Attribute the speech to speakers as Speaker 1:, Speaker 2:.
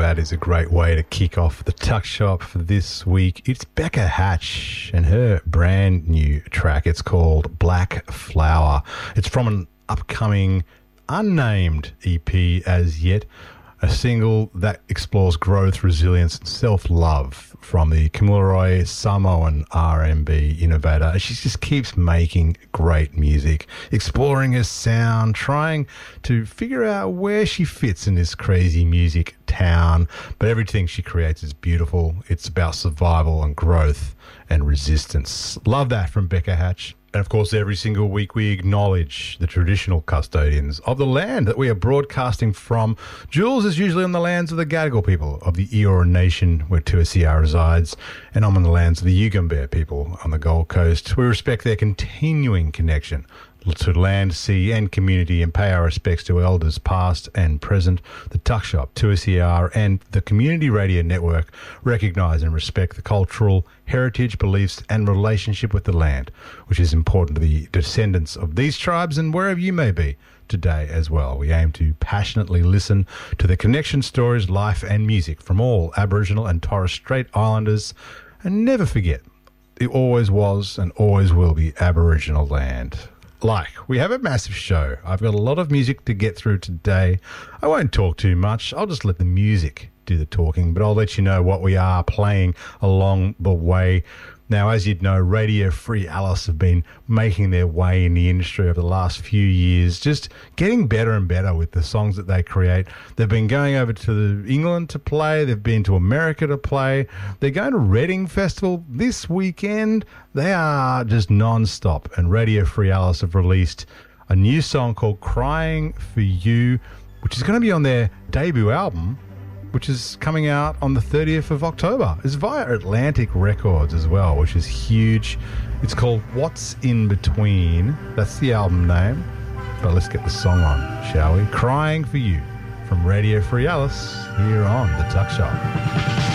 Speaker 1: that is a great way to kick off the Tuck Shop for this week. It's Becca Hatch and her brand new track. It's called Black Flower. It's from an upcoming unnamed EP as yet, a single that explores growth, resilience, and self-love from the Kamilaroi Samoan R&B innovator. And she just keeps making great music, exploring her sound, trying to figure out where she fits in this crazy music town. But everything she creates is beautiful. It's about survival and growth and resistance. Love that from Becca Hatch. And of course, every single week we acknowledge the traditional custodians of the land that we are broadcasting from. Jules is usually on the lands of the Gadigal people of the Eora Nation, where Tuasia resides, and I'm on the lands of the Yugambeh people on the Gold Coast. We respect their continuing connection to land, sea and community, and pay our respects to elders past and present. The Tuck Shop, 2SER and the Community Radio Network recognise and respect the cultural heritage, beliefs and relationship with the land, which is important to the descendants of these tribes and wherever you may be today as well. We aim to passionately listen to the connection stories, life and music from all Aboriginal and Torres Strait Islanders, and never forget, it always was and always will be Aboriginal land. We have a massive show. I've got a lot of music to get through today. I won't talk too much. I'll just let the music do the talking, but I'll let you know what we are playing along the way. Now, as you'd know, Radio Free Alice have been making their way in the industry over the last few years, just getting better and better with the songs that they create. They've been going over to England to play. They've been to America to play. They're going to Reading Festival this weekend. They are just non-stop. And Radio Free Alice have released a new song called Crying for You, which is going to be on their debut album, which is coming out on the 30th of October. It's via Atlantic Records as well, which is huge. It's called What's In Between. That's the album name. But let's get the song on, shall we? Crying for You from Radio Free Alice here on The Tuck Shop.